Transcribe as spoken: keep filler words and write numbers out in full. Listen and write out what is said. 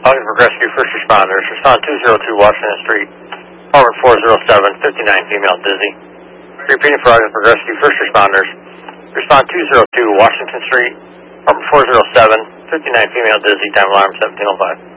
Ogden for Rescue First Responders. Respond two zero two Washington Street. Apartment four oh seven, fifty-nine female dizzy. Repeating for Ogden for Rescue First Responders. Respond two zero two Washington Street. Apartment four oh seven, fifty-nine female dizzy. Time alarm seventeen oh five.